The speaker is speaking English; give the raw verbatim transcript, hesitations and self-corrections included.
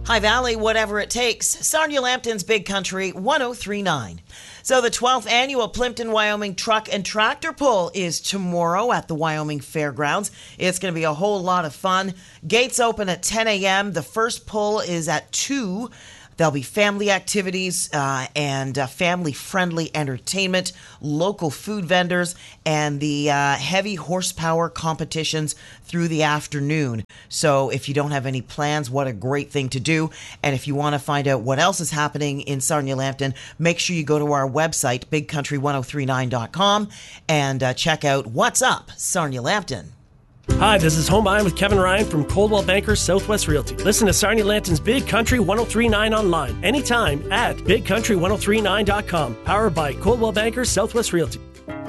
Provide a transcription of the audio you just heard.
High Valley, whatever it takes. Sarnia Lambton's Big Country one oh three point nine. So the twelfth annual Plimpton, Wyoming Truck and Tractor Pull is tomorrow at the Wyoming Fairgrounds. It's going to be a whole lot of fun. Gates open at ten a.m. The first pull is at two. There'll be family activities uh, and uh, family-friendly entertainment, local food vendors, and the uh, heavy horsepower competitions through the afternoon. So if you don't have any plans, what a great thing to do. And if you want to find out what else is happening in Sarnia Lambton, make sure you go to our website, big country ten thirty-nine dot com, and uh, check out What's Up, Sarnia Lambton. Hi, this is Home Buying with Kevin Ryan from Coldwell Banker Southwest Realty. Listen to Sarnia Lambton's Big Country ten thirty-nine online anytime at big country ten thirty-nine dot com. Powered by Coldwell Banker Southwest Realty.